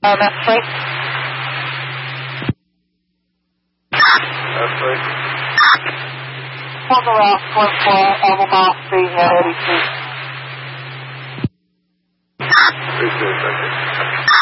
That's right. That's right. On the last 1-4, Albemarle Street, 82. Appreciate it, thank you.